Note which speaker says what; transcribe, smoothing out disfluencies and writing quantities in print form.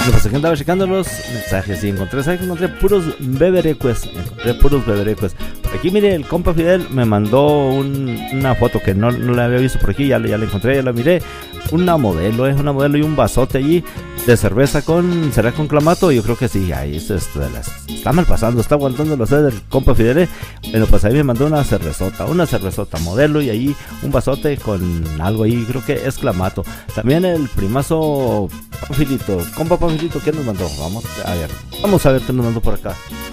Speaker 1: Lo pasé que andaba checando los mensajes y encontré, ¿sabes qué? Encontré puros beberecues. Encontré puros beberecues. Por aquí, mire, el compa Fidel me mandó una foto que no la había visto por aquí. Ya la encontré, ya la miré. Una modelo y un vasote allí de cerveza ¿será con clamato? Yo creo que sí. Ahí está mal pasando, está aguantando los dedos del compa Fidel. Bueno, pues ahí me mandó una cervezota modelo y ahí un vasote con algo ahí, creo que es clamato. También el primazo Panfilito, compa Panfilito, ¿qué nos mandó? Vamos a ver qué nos mandó por acá.